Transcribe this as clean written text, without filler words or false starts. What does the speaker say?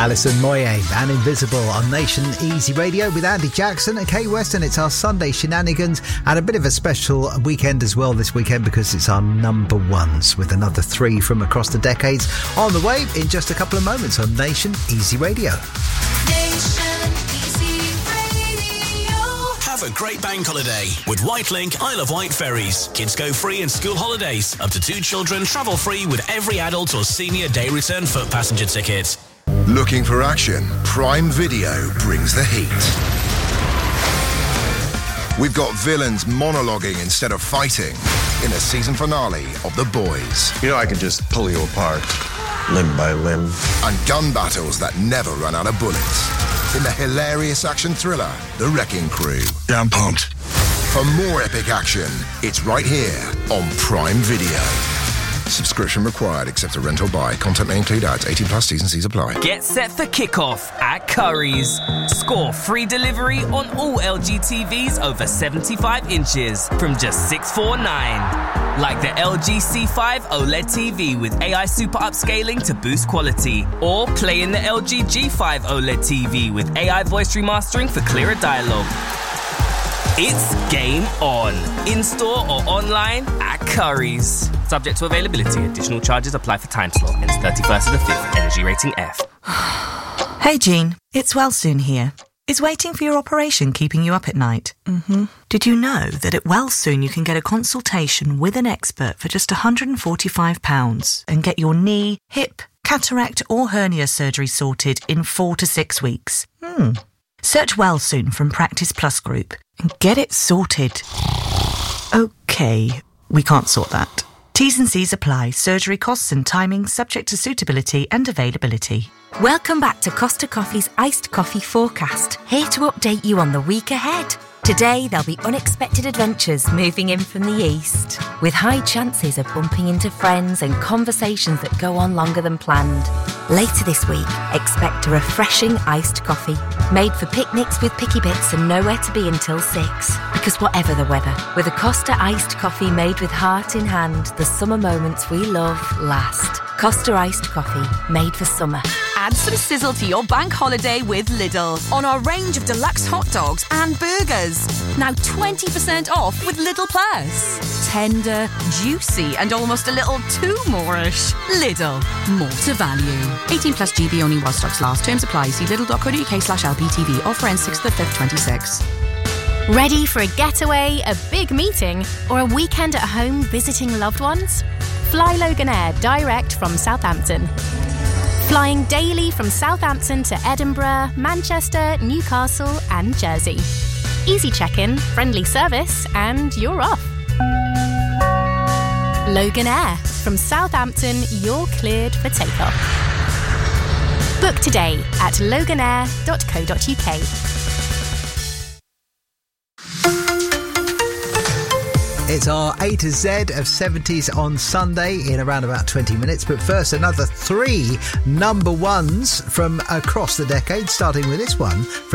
Alison Moyet and Invisible on Nation Easy Radio with Andy Jackson and Kay Weston. It's our Sunday shenanigans and a bit of a special weekend as well this weekend because it's our number ones with another 3 from across the decades on the way in just a couple of moments on Nation Easy Radio. Have a great bank holiday with Whitelink Isle of Wight ferries. Kids go free in school holidays. Up to 2 children travel free with every adult or senior day return foot passenger ticket. Looking for action? Prime Video brings the heat. We've got villains monologuing instead of fighting in the season finale of The Boys. You know I can just pull you apart, limb by limb. And gun battles that never run out of bullets. In the hilarious action thriller, The Wrecking Crew. Damn pumped. For more epic action, it's right here on Prime Video. Subscription required except a rental buy. Content may include ads. 18 plus T's and C's apply. Get set for kickoff at Curry's. Score free delivery on all LG TVs over 75 inches from just $649. Like the LG C5 OLED TV with AI super upscaling to boost quality. Or play in the LG G5 OLED TV with AI voice remastering for clearer dialogue. It's game on. In-store or online at Curry's. Subject to availability. Additional charges apply for time slot. Ends 31st of the 5th. Energy rating F. Hey, Jean. It's Wellsoon here. Is waiting for your operation keeping you up at night? Mm-hmm. Did you know that at Wellsoon you can get a consultation with an expert for just £145 and get your knee, hip, cataract or hernia surgery sorted in 4 to 6 weeks? Search Wellsoon from Practice Plus Group and get it sorted. OK, we can't sort that. T's and C's apply. Surgery costs and timing subject to suitability and availability. Welcome back to Costa Coffee's Iced Coffee Forecast, here to update you on the week ahead. Today, there'll be unexpected adventures moving in from the east, with high chances of bumping into friends and conversations that go on longer than planned. Later this week, expect a refreshing iced coffee, made for picnics with picky bits and nowhere to be until 6. Because whatever the weather, with a Costa iced coffee made with heart in hand, the summer moments we love last. Costa iced coffee, made for summer. Add some sizzle to your bank holiday with Lidl on our range of deluxe hot dogs and burgers. Now 20% off with Lidl Plus. Tender, juicy and almost a little too more-ish. Lidl, more to value. 18 plus GB only while stocks last. Terms apply. See lidl.co.uk/LPTV. Offer ends 6th of the 5th, 26. Ready for a getaway, a big meeting, or a weekend at home visiting loved ones? Fly Loganair direct from Southampton. Flying daily from Southampton to Edinburgh, Manchester, Newcastle and Jersey. Easy check-in, friendly service, and you're off. Loganair. From Southampton, you're cleared for takeoff. Book today at loganair.co.uk. It's our A to Z of 70s on Sunday in around about 20 minutes. But first, another 3 number ones from across the decade, starting with this one.